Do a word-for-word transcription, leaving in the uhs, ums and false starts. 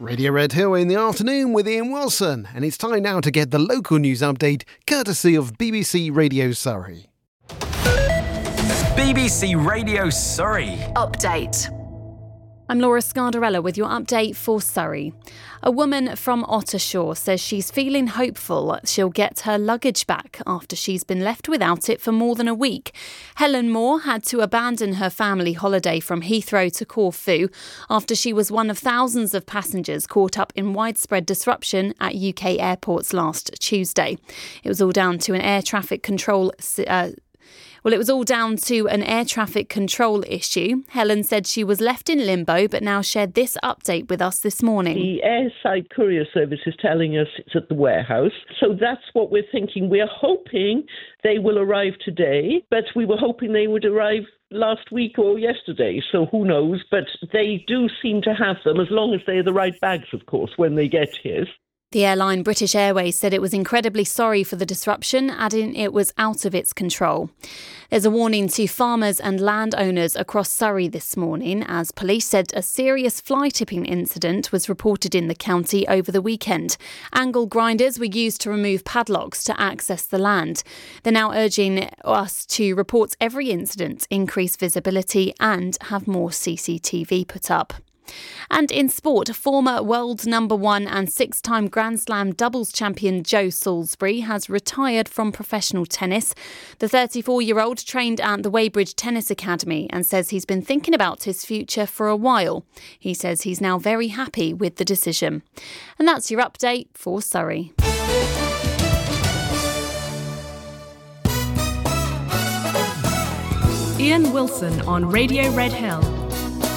Radio Red Hill in the afternoon with Ian Wilson, and it's time now to get the local news update courtesy of B B C Radio Surrey. B B C Radio Surrey. Update. I'm Laura Scardarella with your update for Surrey. A woman from Ottershaw says she's feeling hopeful she'll get her luggage back after she's been left without it for more than a week. Helen Moore had to abandon her family holiday from Heathrow to Corfu after she was one of thousands of passengers caught up in widespread disruption at U K airports last Tuesday. It was all down to an air traffic control uh, Well, it was all down to an air traffic control issue. Helen said she was left in limbo, but now shared this update with us this morning. The airside courier service is telling us it's at the warehouse. So that's what we're thinking. We're hoping they will arrive today, but we were hoping they would arrive last week or yesterday. So who knows? But they do seem to have them, as long as they're the right bags, of course, when they get here. The airline British Airways said it was incredibly sorry for the disruption, adding it was out of its control. There's a warning to farmers and landowners across Surrey this morning, as police said a serious fly tipping incident was reported in the county over the weekend. Angle grinders were used to remove padlocks to access the land. They're now urging us to report every incident, increase visibility and have more C C T V put up. And in sport, former world number one and six-time Grand Slam doubles champion Joe Salisbury has retired from professional tennis. The thirty-four-year-old trained at the Weybridge Tennis Academy and says he's been thinking about his future for a while. He says he's now very happy with the decision. And that's your update for Surrey. Ian Wilson on Radio Red Hill.